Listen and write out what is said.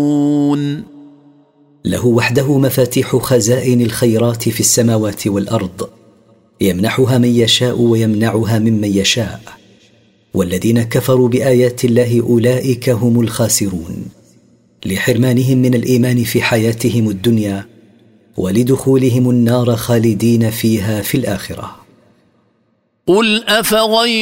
له وحده مفاتيح خزائن الخيرات في السماوات والأرض، يمنحها من يشاء ويمنعها ممن يشاء، والذين كفروا بآيات الله أولئك هم الخاسرون، لحرمانهم من الإيمان في حياتهم الدنيا ولدخولهم النار خالدين فيها في الآخرة. قل أفغير